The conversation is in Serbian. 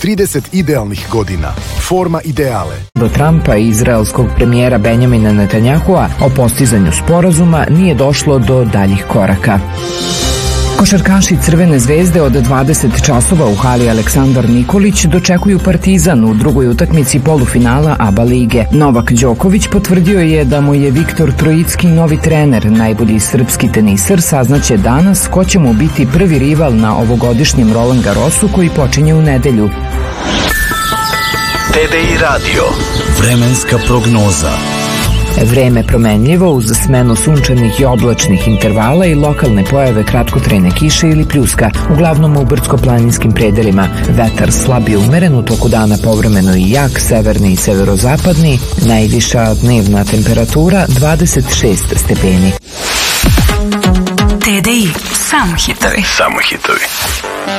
30 idealnih godina. Forma ideale. Do Trumpa i izraelskog premijera Benjamina Netanjahua o postizanju sporazuma nije došlo do daljih koraka. Košarkaši Crvene zvezde od 20 časova u hali Aleksandar Nikolić dočekuju Partizan u drugoj utakmici polufinala ABA lige. Novak Đoković potvrdio je da mu je Viktor Trojicki novi trener. Najbolji srpski teniser saznaće danas ko će mu biti prvi rival na ovogodišnjem Roland Garrosu koji počinje u nedelju. TDI radio. Vremenska prognoza. Vreme promenljivo uz smenu sunčanih i oblačnih intervala i lokalne pojave kratkotrajne kiše ili pljuska, uglavnom u brdsko-planinskim predelima. Vetar slab i umeren, u toku dana povremeno i jak, severni i severozapadni, najviša dnevna temperatura 26 stepeni. TDI, samo hitovi. Samo hitovi.